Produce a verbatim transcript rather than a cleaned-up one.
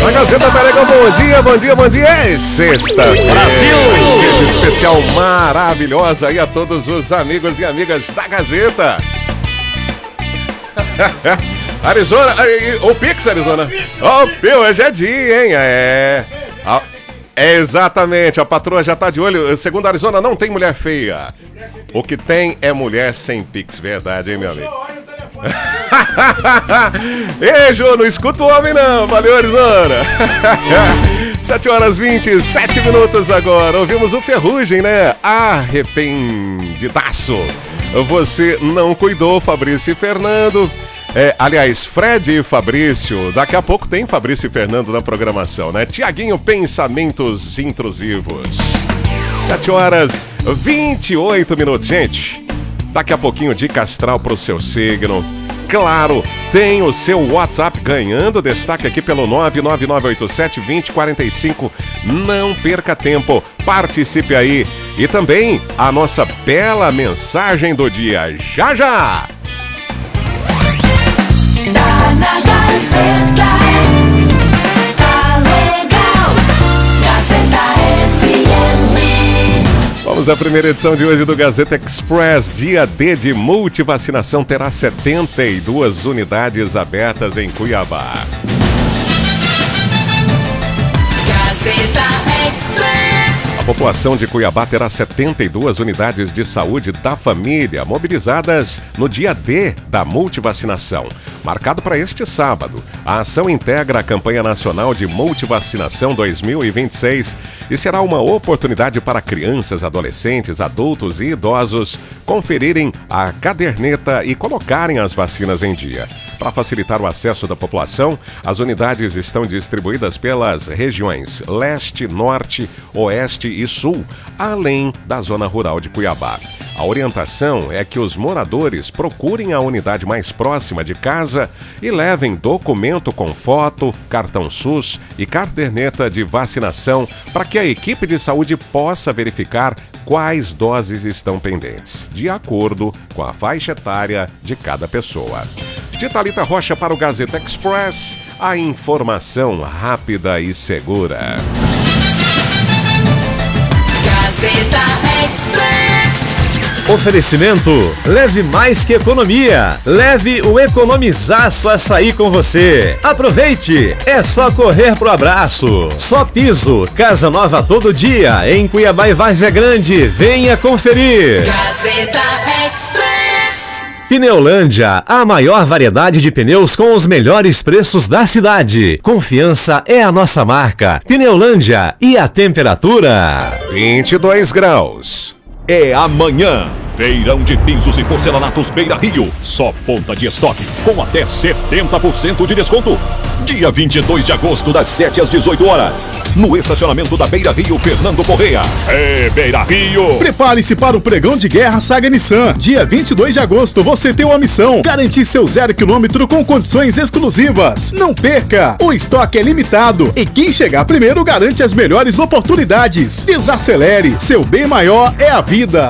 A Gazeta tá legal, bom dia, bom dia, bom dia. É sexta. Brasil! Especial maravilhosa aí a todos os amigos e amigas da Gazeta. Arizona, o Pix, Arizona. Ó, oh, hoje é dia, hein? É. É exatamente, a patroa já tá de olho. Segundo a Arizona, não tem mulher feia. O que tem é mulher sem Pix, verdade, hein, meu amigo? Ei, Jô, não escuta o homem não. Valeu, Arizona. sete horas e vinte e sete minutos agora. Ouvimos o Ferrugem, né? Arrependidaço. Você não cuidou, Fabrício e Fernando. É, aliás, Fred e Fabrício. Daqui a pouco tem Fabrício e Fernando na programação, né? Tiaguinho, pensamentos intrusivos. sete horas e vinte e oito minutos, gente. Daqui a pouquinho, dica astral pro seu signo. Claro, tem o seu WhatsApp ganhando destaque aqui pelo nove nove nove oito sete dois zero quatro cinco. Não perca tempo, participe aí. E também a nossa bela mensagem do dia. Já, já! Tá na Gazeta, tá legal, Gazeta F M. Vamos à primeira edição de hoje do Gazeta Express. Dia D de multivacinação terá setenta e duas unidades abertas em Cuiabá. Gazeta Express. A população de Cuiabá terá setenta e duas unidades de saúde da família mobilizadas no dia D da multivacinação, marcado para este sábado. A ação integra a campanha nacional de multivacinação dois mil e vinte e seis e será uma oportunidade para crianças, adolescentes, adultos e idosos conferirem a caderneta e colocarem as vacinas em dia. Para facilitar o acesso da população, as unidades estão distribuídas pelas regiões Leste, Norte, Oeste e Sul, além da zona rural de Cuiabá. A orientação é que os moradores procurem a unidade mais próxima de casa e levem documento com foto, cartão SUS e caderneta de vacinação para que a equipe de saúde possa verificar quais doses estão pendentes, de acordo com a faixa etária de cada pessoa. De Thalita Rocha para o Gazeta Express, a informação rápida e segura. Gazeta Express. Oferecimento, leve mais que economia. Leve o Economizaço Açaí com você. Aproveite, é só correr pro abraço. Só Piso, casa nova todo dia, em Cuiabá e Várzea Grande. Venha conferir. Gazeta Express. Pneulândia, a maior variedade de pneus com os melhores preços da cidade. Confiança é a nossa marca. Pneulândia, e a temperatura? vinte e dois graus. É amanhã. Feirão de pisos e porcelanatos Beira Rio. Só ponta de estoque, com até setenta por cento de desconto. Dia vinte e dois de agosto, das sete às dezoito horas. No estacionamento da Beira Rio, Fernando Correia. É Beira Rio. Prepare-se para o pregão de guerra Saga Nissan. Dia vinte e dois de agosto, você tem uma missão: garantir seu zero quilômetro com condições exclusivas. Não perca! O estoque é limitado e quem chegar primeiro garante as melhores oportunidades. Desacelere, seu bem maior é a vida.